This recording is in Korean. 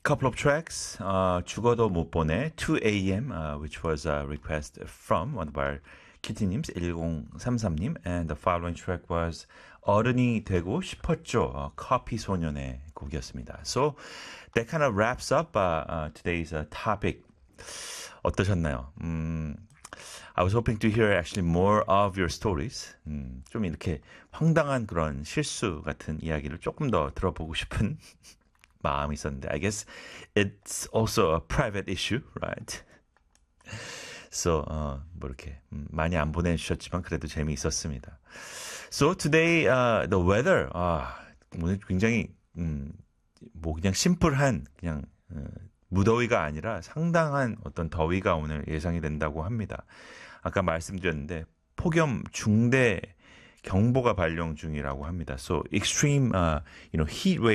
couple of tracks. 죽어도 못 보내 2am, which was a request from one of our 키티님's 1033님, and the following track was 어른이 되고 싶었죠. 커피 소년의 곡이었습니다. So that kind of wraps up today's topic. 어떠셨나요? I was hoping to hear actually more of your stories. 좀 이렇게 황당한 그런 실수 같은 이야기를 조금 더 들어보고 싶은 마음이 있었는데 I guess it's also a private issue, right? So, 뭐 이렇게 많이 안 보내주셨지만 그래도 재미있었습니다. So today, the weather, 오늘 굉장히 뭐 그냥 심플한 그냥 무더위가 아니라 상당한 어떤 더위가 오늘 예상이 된다고 합니다. 아까 말씀드렸는데 폭염 중대 경보가 발령 중이라고 합니다. So extreme, heat wave